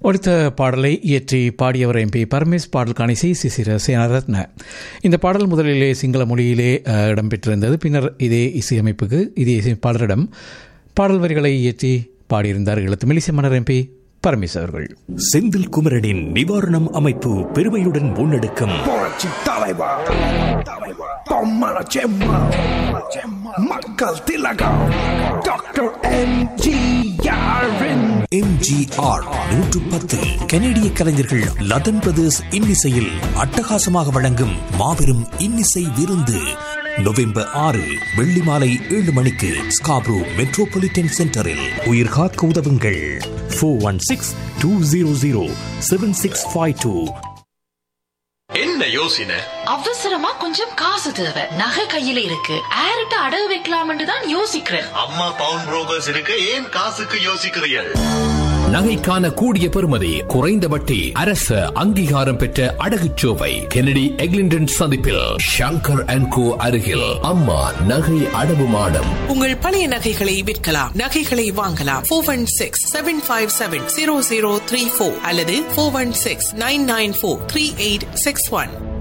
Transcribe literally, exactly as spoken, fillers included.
ஒடித்த பாடலை இயற்றி பாடியவர் எம்பி பரமேஸ், பாடலுக்கான இசை சிசிர சேனரத்ன. இந்த பாடல் முதலிலே சிங்கள மொழியிலே இடம்பெற்றிருந்தது. பின்னர் இதே இசையமைப்புக்கு இதே இசைப்பாளரிடம் பாடல் வரிகளை இயற்றி பாடியிருந்தார் எழுத்து மெல்லிசை மன்னர் எம்பி பரமேஸ் அவர்கள். செந்தில் குமரனின் நிவாரணம் அமைப்பு பெருமையுடன் முன்னெடுக்கும் மக்கள் திலகம் டாக்டர் எம்ஜிஆர் நூற்று பத்து கனேடிய கலைஞர்கள் லதன் பிரதர்ஸ் இன்னிசையில் அட்டகாசமாக வழங்கும் மாபெரும் இன்னிசை விருந்து நவம்பர் ஆறு வெள்ளி மாலை ஏழு மணிக்கு ஸ்காப்ரோ மெட்ரோபாலிட்டன் சென்டரில். உயிர் காக்க உதவுங்கள். Four one six two zero zero seven six five two. என்ன யோசனை? அவசரமா கொஞ்சம் காசு தேவை, நகை கையில இருக்கு, ஆர்ட்ட அடகு வைக்கலாம்னு தான் யோசிக்கிறேன். அம்மா பவுன் புரோக்கர்ஸ் இருக்கு, ஏன் காசுக்கு யோசிக்கிறீர்கள்? நகைக்கான கூடிய பெறுமதி, குறைந்த வட்டி, அரசு அங்கீகாரம் பெற்ற அடகுச்சோவை கெனடி எக்லிண்டன் சந்திப்பில் ஷங்கர் அண்ட் கோ அருகில் அம்மா நகை அடவு மாடம். உங்கள் பழைய நகைகளை விற்கலாம், நகைகளை வாங்கலாம். Four one six seven five seven zero zero three four அல்லது four one six nine nine four three eight six one.